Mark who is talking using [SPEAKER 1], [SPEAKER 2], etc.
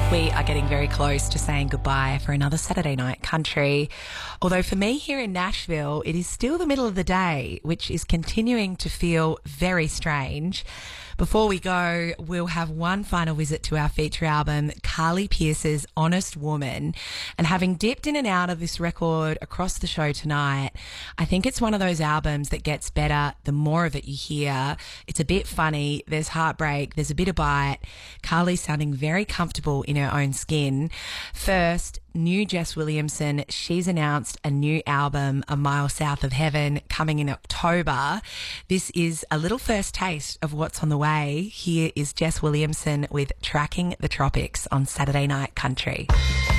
[SPEAKER 1] We are getting very close to saying goodbye for another Saturday night country. Although for me here in Nashville, it is still the middle of the day, which is continuing to feel very strange. Before we go, we'll have one final visit to our feature album, Carly Pearce's Honest Woman. And having dipped in and out of this record across the show tonight, I think it's one of those albums that gets better the more of it you hear. It's a bit funny, there's heartbreak, there's a bit of bite. Carly's sounding very comfortable in her own skin. First, new Jess Williamson. She's announced a new album, A Mile South of Heaven, coming in October. This is a little first taste of what's on the way. Here is Jess Williamson with Tracking the Tropics on Saturday Night Country.